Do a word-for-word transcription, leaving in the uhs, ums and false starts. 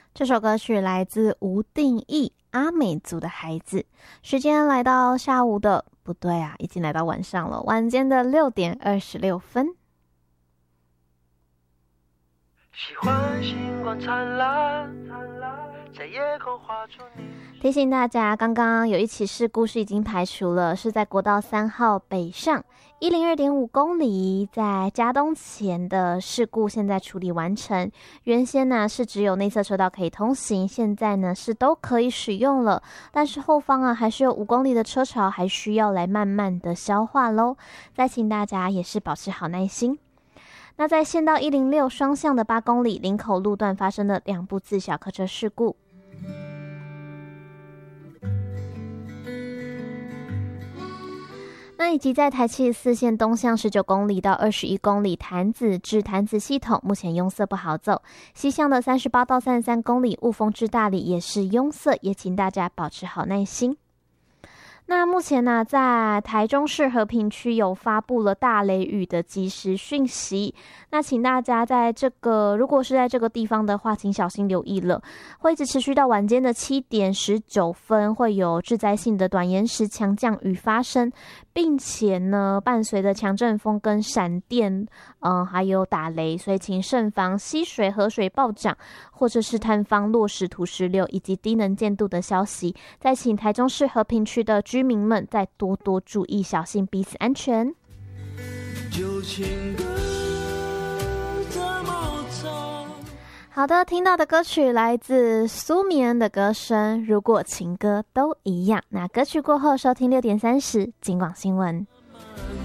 这首歌曲来自吴定义，阿美族的孩子。时间来到下午的，不对啊，已经来到晚上了，晚间的六点二十六分。喜欢星光灿烂，在夜空画出你。提醒大家，刚刚有一起事故是已经排除了，是在国道三号北上一零二点五公里，在嘉东前的事故现在处理完成。原先呢是只有内侧车道可以通行，现在呢是都可以使用了，但是后方啊还是有五公里的车潮，还需要来慢慢的消化咯。再请大家也是保持好耐心。那在县道一零六双向的八公里林口路段发生了两部自小客车事故。那以及在台七十四线东向十九公里到二十一公里潭子至潭子系统目前拥塞不好走，西向的三十八到三十三公里雾峰至大里也是拥塞，也请大家保持好耐心。那目前呢、啊，在台中市和平区有发布了大雷雨的即时讯息，那请大家在这个如果是在这个地方的话，请小心留意了，会一直持续到晚间的七点十九分，会有致灾性的短延时强降雨发生，并且呢，伴随着强阵风跟闪电，嗯，还有打雷，所以请慎防溪水、河水暴涨，或者是塌方、落石、土石流以及低能见度的消息。再请台中市和平区的居民们再多多注意，小心彼此安全。好的，听到的歌曲来自苏米恩的歌声《如果情歌都一样》。那歌曲过后，收听六点三十金广新闻。